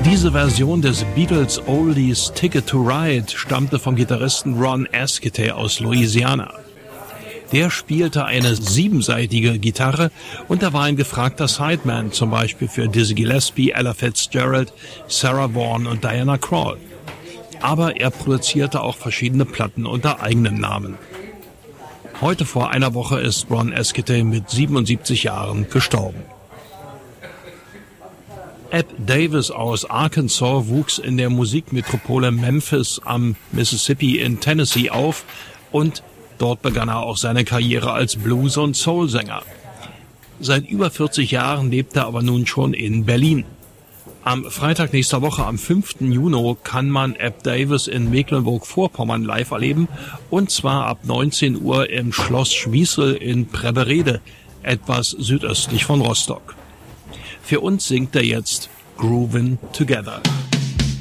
Diese Version des Beatles Oldies Ticket to Ride stammte vom Gitarristen Ron Asketer aus Louisiana. Der spielte eine 7-seitige Gitarre und er war ein gefragter Sideman, zum Beispiel für Dizzy Gillespie, Ella Fitzgerald, Sarah Vaughan und Diana Krall. Aber er produzierte auch verschiedene Platten unter eigenem Namen. Heute vor einer Woche ist Ron Asketer mit 77 Jahren gestorben. Eb Davis aus Arkansas wuchs in der Musikmetropole Memphis am Mississippi in Tennessee auf und dort begann er auch seine Karriere als Blues- und Soul-Sänger. Seit über 40 Jahren lebt er aber nun schon in Berlin. Am Freitag nächster Woche, am 5. Juni, kann man Eb Davis in Mecklenburg-Vorpommern live erleben, und zwar ab 19 Uhr im Schloss Schwiesel in Preberede, etwas südöstlich von Rostock. Für uns singt er jetzt Groovin' Together.